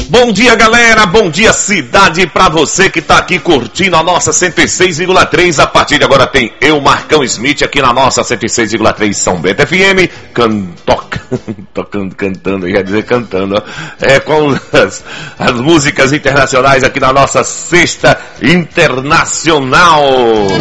Bom dia, galera, bom dia, cidade, pra você que tá aqui curtindo a nossa 106,3. A partir de agora tem eu, Marcão Smith, aqui na nossa 106,3 São Bento FM, cantando, ia dizer cantando, com as músicas internacionais aqui na nossa Sexta Internacional.